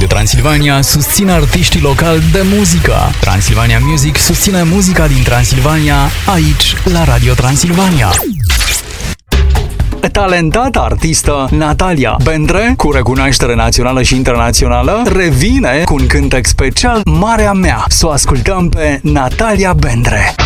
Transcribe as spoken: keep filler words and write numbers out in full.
Radio Transilvania susține artiștii locali de muzică. Transilvania Music susține muzica din Transilvania aici, la Radio Transilvania. Talentata artistă Natalia Bendre, cu recunoaștere națională și internațională, revine cu un cântec special Marea Mea. Să o ascultăm pe Natalia Bendre.